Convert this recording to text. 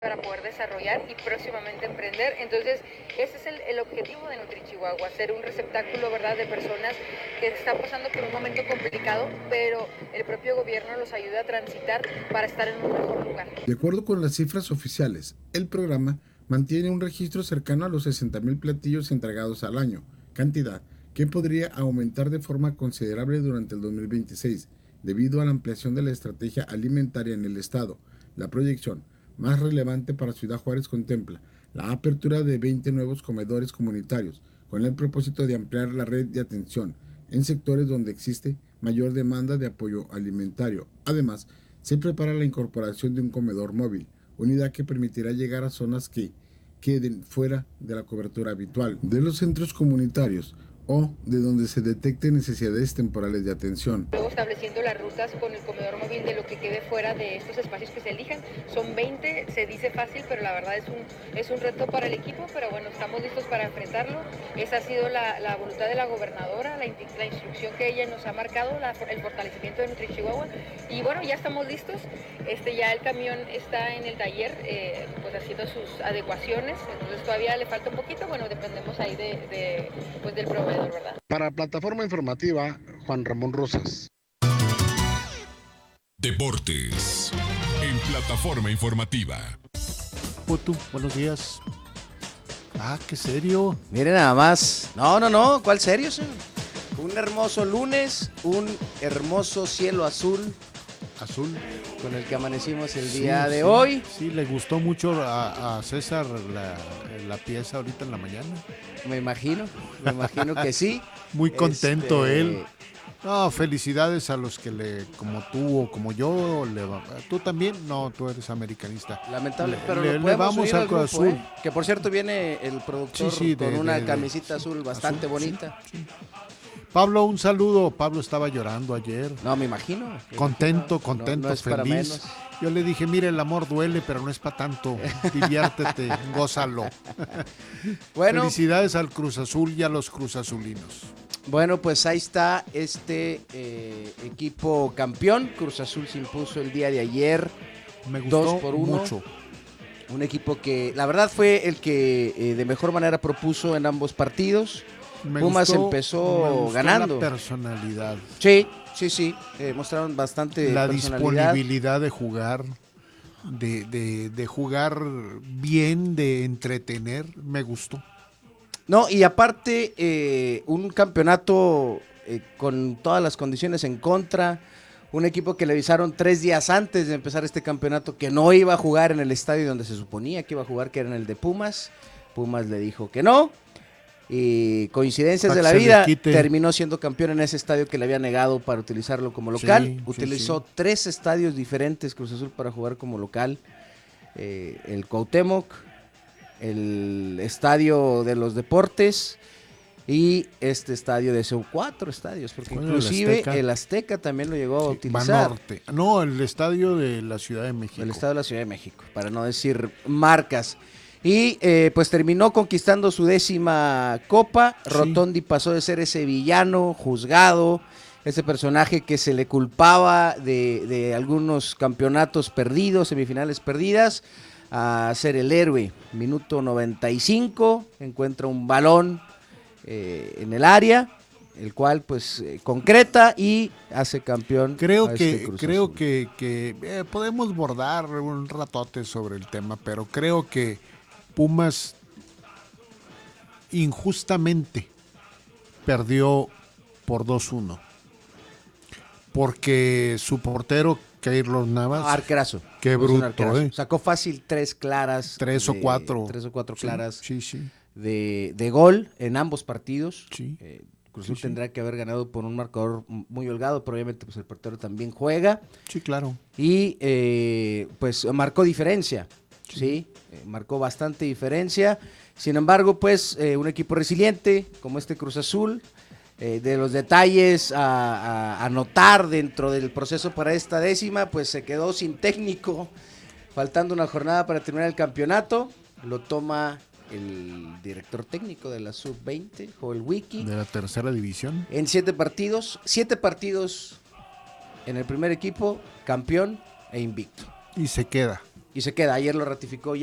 para poder desarrollar y próximamente emprender. Entonces, ese es el objetivo de NutriChihuahua, ser un receptáculo, ¿verdad?, de personas que están pasando por un momento complicado, pero el propio gobierno los ayuda a transitar para estar en un mejor lugar. De acuerdo con las cifras oficiales, el programa mantiene un registro cercano a los 60,000 platillos entregados al año, cantidad que podría aumentar de forma considerable durante el 2026, debido a la ampliación de la estrategia alimentaria en el estado. La proyección más relevante para Ciudad Juárez contempla la apertura de 20 nuevos comedores comunitarios, con el propósito de ampliar la red de atención en sectores donde existe mayor demanda de apoyo alimentario. Además, se prepara la incorporación de un comedor móvil, unidad que permitirá llegar a zonas que queden fuera de la cobertura habitual de los centros comunitarios o de donde se detecten necesidades temporales de atención. Luego estableciendo las rutas con el comedor móvil de lo que quede fuera de estos espacios que se elijan. Son 20, se dice fácil, pero la verdad es un reto para el equipo, pero bueno, estamos listos para enfrentarlo. Esa ha sido la voluntad de la gobernadora, la instrucción que ella nos ha marcado, el fortalecimiento de NutriChihuahua. Y bueno, ya estamos listos. Ya el camión está en el taller, pues haciendo sus adecuaciones, entonces todavía le falta un poquito, bueno, dependemos ahí pues del proveedor, ¿verdad? Para Plataforma Informativa, Juan Ramón Rosas. Deportes en Plataforma Informativa. Putu, buenos días. Ah, qué serio. Miren nada más. No, ¿cuál serio, señor? Un hermoso lunes, un hermoso cielo azul. Azul. Con el que amanecimos el día de hoy. Sí, le gustó mucho a César la pieza ahorita en la mañana. Me imagino que sí. Muy contento él. No, felicidades a los que como tú o como yo. ¿Tú también? No, tú eres americanista. Lamentable, pero le vamos al Cruz Azul. Que por cierto viene el productor con una camisita azul bastante bonita. Sí. Pablo, un saludo. Pablo estaba llorando ayer. No, me imagino. Contento, no es para feliz. menos. Yo le dije, mire, el amor duele, pero no es para tanto. Diviértete, gózalo. Bueno, felicidades al Cruz Azul y a los Cruz Azulinos. Bueno, pues ahí está este equipo campeón. Cruz Azul se impuso el día de ayer. Me gustó 2-1. mucho. Un equipo que la verdad fue el que de mejor manera propuso en ambos partidos. Pumas empezó ganando. La personalidad. Sí. Mostraron bastante la personalidad. Disponibilidad de jugar, de jugar bien, de entretener, me gustó. No, y aparte un campeonato con todas las condiciones en contra. Un equipo que le avisaron 3 días antes de empezar este campeonato que no iba a jugar en el estadio donde se suponía que iba a jugar, que era en el de Pumas. Pumas le dijo que no. Y coincidencias de la vida, terminó siendo campeón en ese estadio que le había negado para utilizarlo como local. Utilizó 3 estadios diferentes Cruz Azul para jugar como local. El Cuauhtémoc, el Estadio de los Deportes y este estadio de CEU. 4 estadios, porque inclusive el Azteca también lo llegó a utilizar. Banorte. No, el estadio de la Ciudad de México. El estadio de la Ciudad de México, para no decir marcas. Y pues terminó conquistando su 10ª copa. Sí. Rotondi pasó de ser ese villano juzgado, ese personaje que se le culpaba de algunos campeonatos perdidos, semifinales perdidas, a ser el héroe. Minuto 95, encuentra un balón en el área, el cual pues concreta y hace campeón. Creo que podemos bordar un ratote sobre el tema, pero creo que Pumas injustamente perdió por 2-1 porque su portero Keylor Navas, arquerazo, qué bruto, sacó fácil 3 claras, 3 o 4 claras de gol en ambos partidos. Cruz Azul tendrá que haber ganado por un marcador muy holgado, pero obviamente pues el portero también juega. Sí, claro. Y pues marcó diferencia. Sí, marcó bastante diferencia. Sin embargo, pues un equipo resiliente como este Cruz Azul, de los detalles a notar dentro del proceso para esta 10ª, pues se quedó sin técnico, faltando una jornada para terminar el campeonato. Lo toma el director técnico de la Sub-20, Joel Wiki. De la 3ª división. En 7 partidos en el primer equipo, campeón e invicto. Y se queda. y se queda. Ayer lo ratificó